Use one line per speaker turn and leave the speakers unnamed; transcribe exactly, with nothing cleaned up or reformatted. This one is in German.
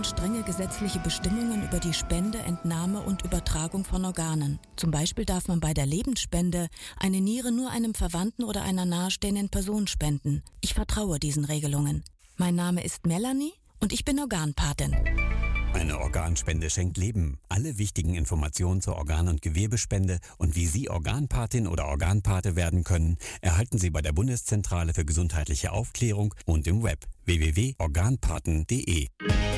Deutschland strenge gesetzliche Bestimmungen über die Spende, Entnahme und Übertragung von Organen. Zum Beispiel darf man bei der Lebensspende eine Niere nur einem Verwandten oder einer nahestehenden Person spenden. Ich vertraue diesen Regelungen. Mein Name ist Melanie und ich bin Organpatin.
Eine Organspende schenkt Leben. Alle wichtigen Informationen zur Organ- und Gewebespende und wie Sie Organpatin oder Organpate werden können, erhalten Sie bei der Bundeszentrale für gesundheitliche Aufklärung und im Web w w w punkt organpaten punkt d e.